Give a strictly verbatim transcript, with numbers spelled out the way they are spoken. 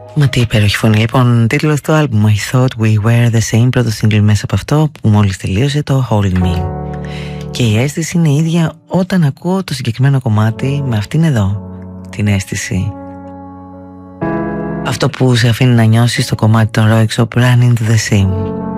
Μα τι υπέροχη φωνή. Λοιπόν, τίτλος του άλμπουμ I Thought We Were The Same, πρώτο σύγκλι μέσα από αυτό που μόλις τελείωσε, το Hold Me. Και η αίσθηση είναι η ίδια όταν ακούω το συγκεκριμένο κομμάτι, με αυτήν εδώ την αίσθηση. Αυτό που σε αφήνει να νιώσεις το κομμάτι των Roixop, Run Into The Sea.